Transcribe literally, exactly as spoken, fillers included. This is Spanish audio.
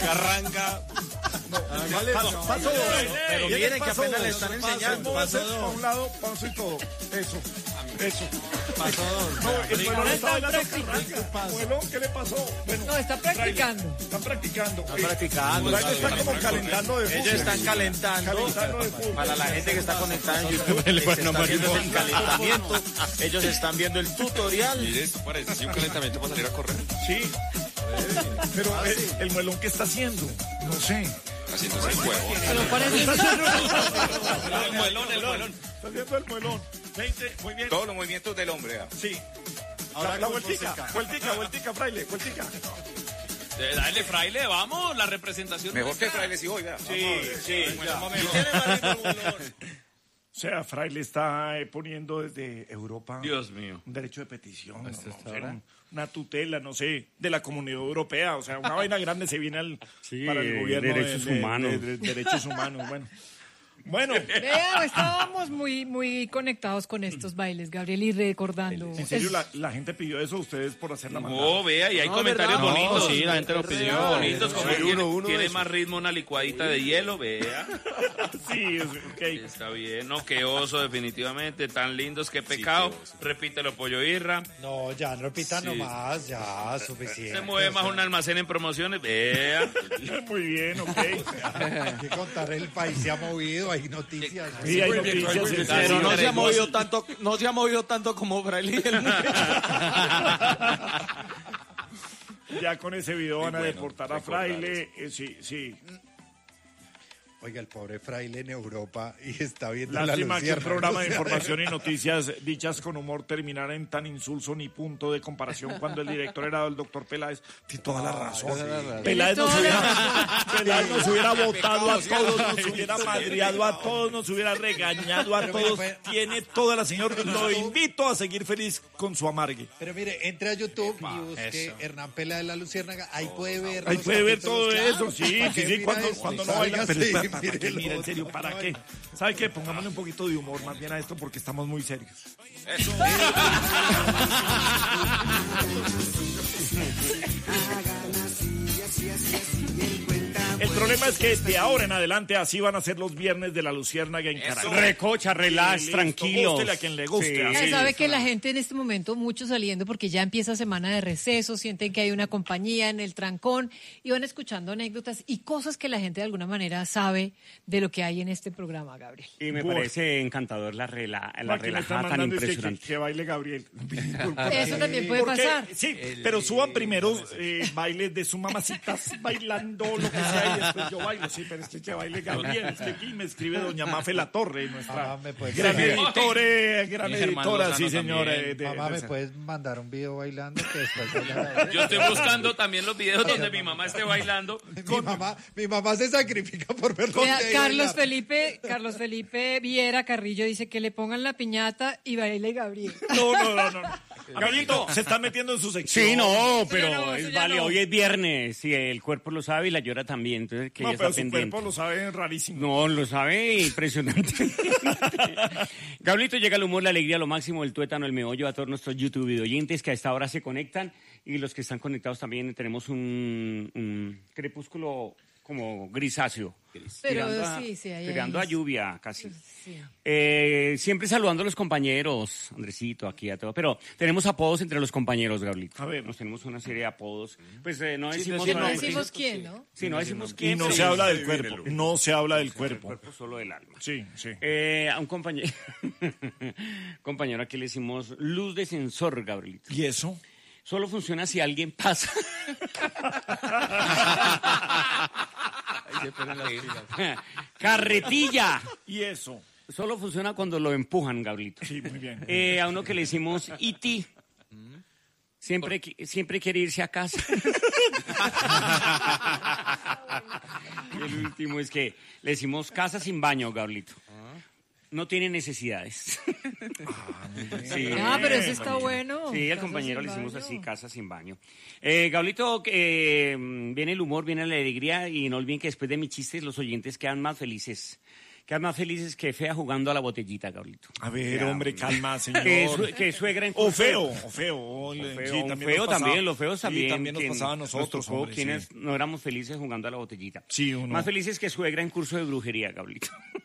que arranca. No, vale, pasó, pasó. Pero miren que apenas le están enseñando. Pasó a un lado, pasó y todo. Eso, eso. Pasó dos. No, el muelón está bailando practicando. carranca. Muelón, ¿qué le pasó? Bueno, No, está practicando. Fraile, están practicando. Están practicando. Fraile está como calentando de fútbol. Ellos están calentando. Calentando de fútbol. Para la gente que está conectada en YouTube, les está viendo el calentamiento. Ellos están viendo el tutorial. Mire, esto parece así un calentamiento para salir a correr. Sí. Pero el, el muelón, ¿qué está haciendo? No sé. Haciéndose el huevo. Pero parece El muelón, el muelón. Está haciendo el muelón. veinte, muy bien. Todos los movimientos del hombre. ¿ah? Sí. Ahora La, la con vueltica, música. vueltica, vueltica, Fraile, vueltica. Eh, Dale, Fraile, vamos, la representación. Mejor que Fraile si hoy, vea. Sí, sí. Ya. O sea, Fraile está eh, poniendo desde Europa Dios mío. un derecho de petición, no, ¿Hasta no sé, ahora? un- una tutela, no sé, de la Comunidad Europea. O sea, una vaina grande se viene al, Sí, para el gobierno de- derechos de, de- humanos. de- de derechos humanos. Bueno, bueno, Vea, estábamos muy, muy conectados con estos bailes, Gabriel, y recordando. en serio, Es- la, la gente pidió eso a ustedes por hacer la maldad. No, vea, y hay No, comentarios ¿verdad? No, bonitos. sí, la gente lo pidió. Bonitos, como Sí, tiene, uno, uno tiene de más ritmo una licuadita de hielo, vea. Sí, es- ok. Está bien, no, qué oso, definitivamente. Tan lindos, qué pecado. Repítelo, Pollo Irra. No, ya, no repita Sí. nomás, ya, suficiente. Se mueve más un almacén en promociones, vea. Muy bien, ok. Hay que contar, el país se ha movido, hay noticias. Sí, hay noticias. en Pero serio. no se ha movido tanto, no se ha movido tanto como Fraile y el Ya con ese video van a bueno, deportar a recordar Fraile. eh, sí, sí. Oiga, el pobre fraile en Europa y está viendo la Lástima que un luciérnaga. programa de información y noticias dichas con humor terminara en tan insulso ni punto de comparación cuando el director era el doctor Peláez. Tiene toda la razón. toda la razón. Peláez nos Tiene toda hubiera, Peláez nos hubiera votado a todos, nos hubiera madreado a todos, nos hubiera regañado a todos. Tiene toda la señora. Lo invito a seguir feliz con su amargue. Pero mire, entre a YouTube y busque Hernán Pela de la Luciérnaga, ahí puede ver. Ahí los puede ver capítulos, todo claro. eso, sí, ¿Para sí, qué sí, mira cuando, eso? cuando no Salga baila. Pero así, espera, ¿para mire qué? el Mira, en otro. serio, ¿para qué? ¿Sabe qué? Pongámosle un poquito de humor más bien a esto porque estamos muy serios. Eso. El problema es que de ahora en adelante así van a ser los viernes de la Luciérnaga en Caracas. Recocha, relax, Sí, listo, tranquilos. gústele a quien le guste, Sí. así. Ya sabe que la gente en este momento, mucho saliendo porque ya empieza semana de receso, sienten que hay una compañía en el trancón y van escuchando anécdotas y cosas que la gente de alguna manera sabe de lo que hay en este programa, Gabriel. Y me Bueno. parece encantador la, rela, la Aquí me están relajada tan mandando es que, que, impresionante. que baile Gabriel. Eso también puede Porque- pasar. Sí, pero suban primero eh, bailes de su mamacitas bailando lo que sea y después yo bailo. Sí, pero es que, que baile Gabriel. Es que aquí me escribe doña Mafe La Torre, nuestra Ah, me puede- gran Sí. editora, gran Y Germán editora, Lozano sí señora. también. eh, de- Mamá, ¿me de- puedes mandar un video bailando? Que después voy a- Yo estoy buscando también los videos donde mi mamá esté bailando. mi, mamá, mi mamá se sacrifica por ver Vea, dónde Carlos bailar. Felipe, Carlos Felipe Viera Carrillo dice que le pongan la piñata y baile Gabriel. No, no, no, no. Gabrielito, se está metiendo en su sección. Sí, no, Eso pero ya no, eso es ya vale, no. hoy es viernes y el cuerpo lo sabe y la llora también, entonces que No, ella pero está su pendiente. cuerpo lo sabe rarísimo. No, lo sabe impresionante. Gablito, llega el humor, la alegría, lo máximo, el tuétano, el meollo a todos nuestros YouTube video oyentes que a esta hora se conectan y los que están conectados también tenemos un, un crepúsculo como grisáceo. Pero tirando a, sí, sí, ahí tirando hay- a lluvia casi. Sí. Eh, siempre saludando a los compañeros, Andresito, aquí a todo. Pero tenemos apodos entre los compañeros, Gablito. A ver. Nos tenemos una serie de apodos. Pues eh, no decimos... Que no solamente- decimos quién, ¿no? Sí, no decimos Y quién. no pero- se habla del cuerpo. No se habla del El cuerpo. cuerpo solo del alma. Sí, sí. Eh, a un compañero, compañero aquí le decimos luz de sensor, Gabrielito. ¿Y eso? Solo funciona si alguien pasa. Carretilla. ¿Y eso? Solo funciona cuando lo empujan, Gabrielito. Sí, muy bien. Eh, a uno que le decimos I T. Siempre, qui- siempre quiere irse a casa. Y el último es que le decimos casa sin baño, Gabrielito. No tiene necesidades. Sí. Ah, pero eso está bueno. Sí, al Casa compañero sin le hicimos baño. así, casa sin baño. Eh, Gablito, eh, viene el humor, viene la alegría y no olviden que después de mis chistes los oyentes quedan más felices. quedan más felices que fea jugando a la botellita, Gablito. A ver, hombre, calma, señor. Que, su- que suegra en O curso de- feo, o feo. O feo, sí, un también feo nos pasaba. también, los feos Sí, también. también nos que pasaba a nosotros, tocó hombre, quienes sí. no éramos felices jugando a la botellita. Sí, uno. Más felices que suegra en curso de brujería, Gablito.